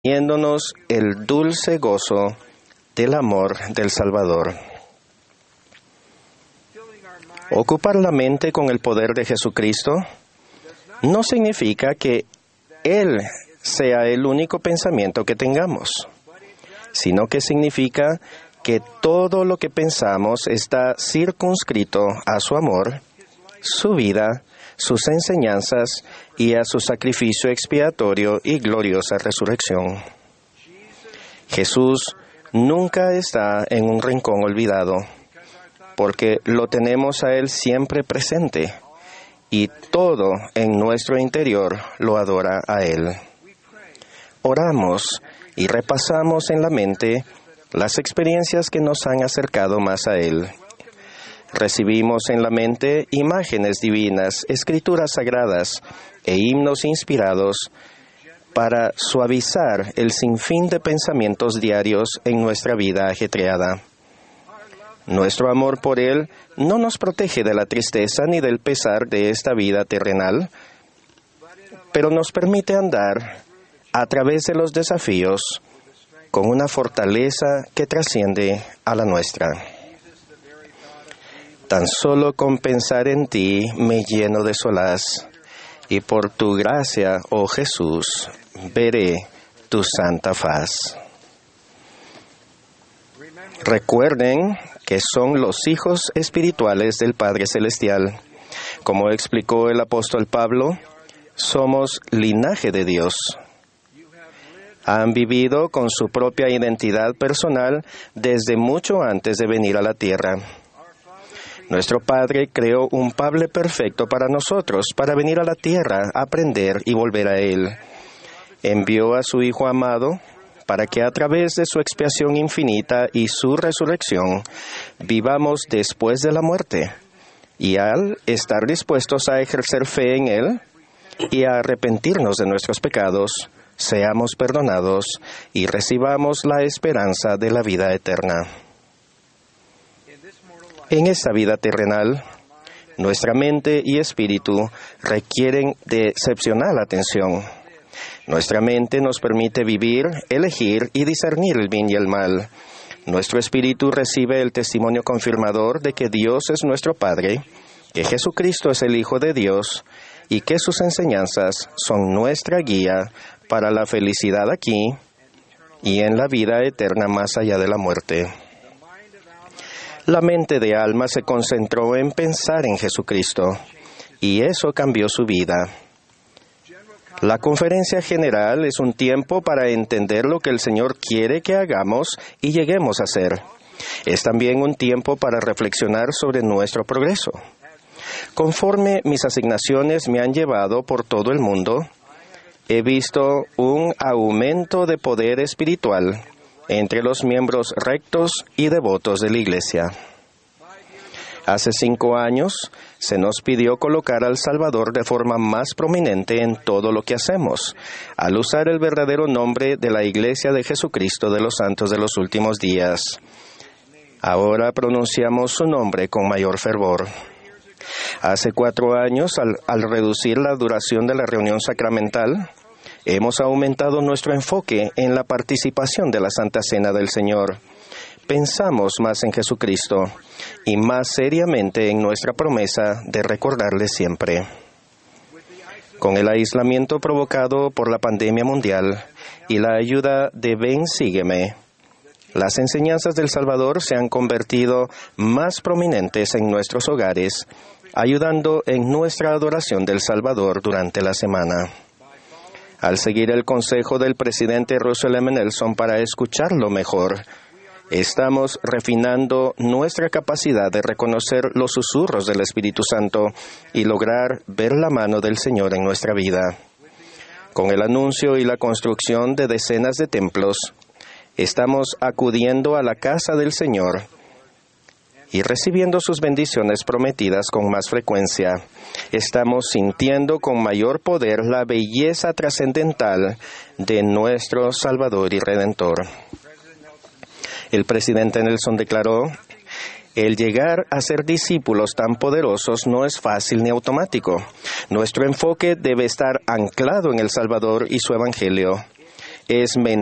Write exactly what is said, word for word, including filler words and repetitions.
yéndonos el dulce gozo del amor del Salvador. Ocupar la mente con el poder de Jesucristo no significa que Él sea el único pensamiento que tengamos, sino que significa que todo lo que pensamos está circunscrito a su amor, su vida, sus enseñanzas y a su sacrificio expiatorio y gloriosa resurrección. Jesús nunca está en un rincón olvidado, porque lo tenemos a Él siempre presente, y todo en nuestro interior lo adora a Él. Oramos y repasamos en la mente las experiencias que nos han acercado más a Él. Recibimos en la mente imágenes divinas, escrituras sagradas e himnos inspirados para suavizar el sinfín de pensamientos diarios en nuestra vida ajetreada. Nuestro amor por Él no nos protege de la tristeza ni del pesar de esta vida terrenal, pero nos permite andar a través de los desafíos con una fortaleza que trasciende a la nuestra. Tan solo con pensar en ti me lleno de solaz, y por tu gracia, oh Jesús, veré tu santa faz. Recuerden que son los hijos espirituales del Padre Celestial. Como explicó el apóstol Pablo, somos linaje de Dios. Han vivido con su propia identidad personal desde mucho antes de venir a la tierra. Nuestro Padre creó un Padre perfecto para nosotros, para venir a la tierra, aprender y volver a Él. Envió a su Hijo amado para que a través de su expiación infinita y su resurrección vivamos después de la muerte, y al estar dispuestos a ejercer fe en Él y a arrepentirnos de nuestros pecados, seamos perdonados y recibamos la esperanza de la vida eterna. En esta vida terrenal, nuestra mente y espíritu requieren de excepcional atención. Nuestra mente nos permite vivir, elegir y discernir el bien y el mal. Nuestro espíritu recibe el testimonio confirmador de que Dios es nuestro Padre, que Jesucristo es el Hijo de Dios y que sus enseñanzas son nuestra guía para la felicidad aquí y en la vida eterna más allá de la muerte. La mente de Alma se concentró en pensar en Jesucristo, y eso cambió su vida. La conferencia general es un tiempo para entender lo que el Señor quiere que hagamos y lleguemos a hacer. Es también un tiempo para reflexionar sobre nuestro progreso. Conforme mis asignaciones me han llevado por todo el mundo, he visto un aumento de poder espiritual entre los miembros rectos y devotos de la Iglesia. Hace cinco años se nos pidió colocar al Salvador de forma más prominente en todo lo que hacemos, al usar el verdadero nombre de la Iglesia de Jesucristo de los Santos de los Últimos Días. Ahora pronunciamos su nombre con mayor fervor. Hace cuatro años, al, al reducir la duración de la reunión sacramental, hemos aumentado nuestro enfoque en la participación de la Santa Cena del Señor. Pensamos más en Jesucristo y más seriamente en nuestra promesa de recordarle siempre. Con el aislamiento provocado por la pandemia mundial y la ayuda de Ven, Sígueme, las enseñanzas del Salvador se han convertido más prominentes en nuestros hogares, ayudando en nuestra adoración del Salvador durante la semana. Al seguir el consejo del presidente Russell M. Nelson para escucharlo mejor, estamos refinando nuestra capacidad de reconocer los susurros del Espíritu Santo y lograr ver la mano del Señor en nuestra vida. Con el anuncio y la construcción de decenas de templos, estamos acudiendo a la casa del Señor y recibiendo sus bendiciones prometidas con más frecuencia. Estamos sintiendo con mayor poder la belleza trascendental de nuestro Salvador y Redentor. El presidente Nelson declaró: el llegar a ser discípulos tan poderosos no es fácil ni automático. Nuestro enfoque debe estar anclado en el Salvador y su Evangelio. es